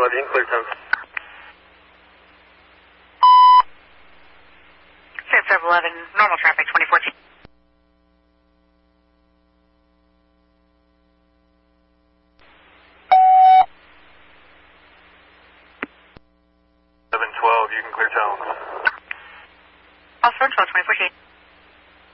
711, you can clear tones. Flight 711, normal traffic, 2014. 712, you can clear tones. Also, 2014.